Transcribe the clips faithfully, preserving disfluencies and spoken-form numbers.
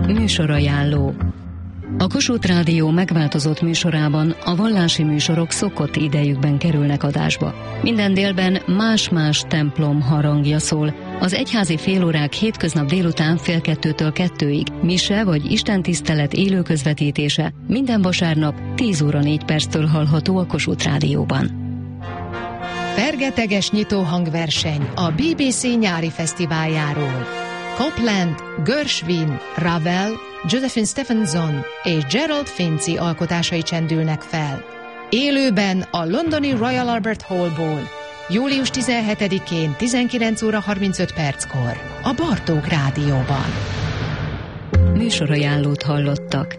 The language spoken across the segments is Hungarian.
Műsorajánló. A Kossuth Rádió megváltozott műsorában a vallási műsorok szokott idejükben kerülnek adásba. Minden délben más-más templom harangja szól. Az egyházi félórák hétköznap délután fél kettőtől kettőig, mise vagy istentisztelet élő közvetítése minden vasárnap tíz óra négy perctől hallható a Kossuth Rádióban. Fergeteges nyitóhangverseny a bé bé cé nyári fesztiváljáról. Copland, Gershwin, Ravel, Josephine Stephenson és Gerald Finzi alkotásai csendülnek fel. Élőben a londoni Royal Albert Hallból, július tizenhetedikén tizenkilenc óra harmincöt perckor a Bartók Rádióban. Műsorajánlót hallottak.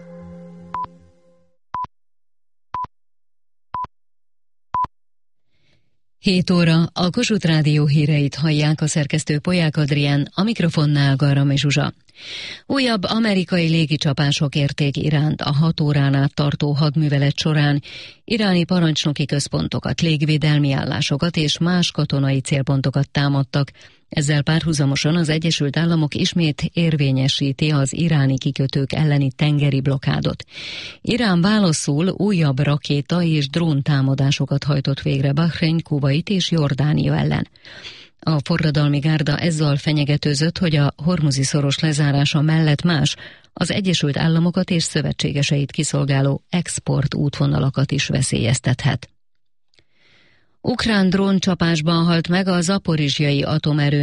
hét óra, a Kossuth Rádió híreit hallják, a szerkesztő Polyák Adrián, a mikrofonnál Garami Zsuzsa. Újabb amerikai légicsapások érték Iránt a hat órán át tartó hadművelet során. Iráni parancsnoki központokat, légvédelmi állásokat és más katonai célpontokat támadtak. Ezzel párhuzamosan az Egyesült Államok ismét érvényesíti az iráni kikötők elleni tengeri blokádot. Irán válaszul újabb rakéta és drón támadásokat hajtott végre Bahrein, Kuvait és Jordánia ellen. A forradalmi gárda ezzel fenyegetőzött, hogy a Hormuzi szoros lezárása mellett más, az Egyesült Államokat és szövetségeseit kiszolgáló export útvonalakat is veszélyeztethet. Ukrán dróncsapásban halt meg a zaporizsjai atomerőmű